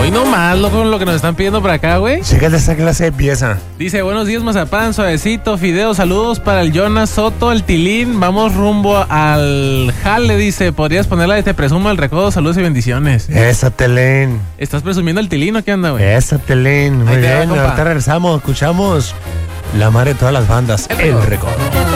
Hoy nomás, loco, lo que nos están pidiendo por acá, güey. Chécate esta clase de pieza. Dice, buenos días, mazapán, suavecito, fideo, saludos para el Jonas Soto, el Tilín, vamos rumbo al jale, dice, podrías ponerla de Te Presumo el Recodo, saludos y bendiciones. Esa Telén. ¿Estás presumiendo el Tilín o qué anda, güey? Esa Telén. Muy Ahí te va, bien, compa. ahorita regresamos, escuchamos la madre de todas las bandas, El Recodo.